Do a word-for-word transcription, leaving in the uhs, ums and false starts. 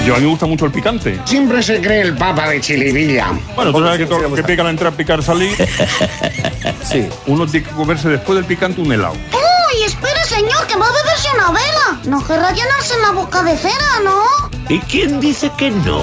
Yo a mí me gusta mucho el picante. Siempre se cree el papa de Chilivilla. Bueno, tú sabes que todo lo que pica al entrar, picar salir. Sí. Uno tiene que comerse después del picante un helado. ¡Uy, espere, señor, que va a beberse una vela! No querrá llenarse la boca de cera, ¿no? ¿Y quién dice que no?